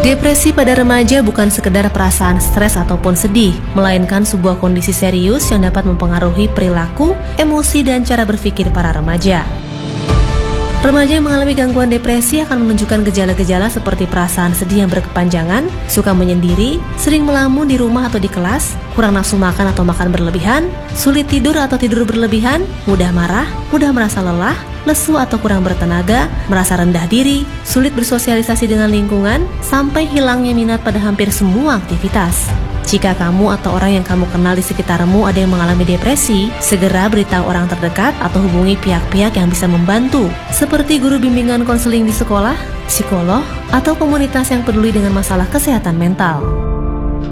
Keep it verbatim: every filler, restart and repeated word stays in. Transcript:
Depresi pada remaja bukan sekedar perasaan stres ataupun sedih, melainkan sebuah kondisi serius yang dapat mempengaruhi perilaku, emosi, dan cara berpikir para remaja. Remaja yang mengalami gangguan depresi akan menunjukkan gejala-gejala seperti perasaan sedih yang berkepanjangan, suka menyendiri, sering melamun di rumah atau di kelas, kurang nafsu makan atau makan berlebihan, sulit tidur atau tidur berlebihan, mudah marah, mudah merasa lelah, lesu atau kurang bertenaga, merasa rendah diri, sulit bersosialisasi dengan lingkungan, sampai hilangnya minat pada hampir semua aktivitas. Jika kamu atau orang yang kamu kenal di sekitarmu ada yang mengalami depresi, segera beritahu orang terdekat atau hubungi pihak-pihak yang bisa membantu, seperti guru bimbingan konseling di sekolah, psikolog, atau komunitas yang peduli dengan masalah kesehatan mental.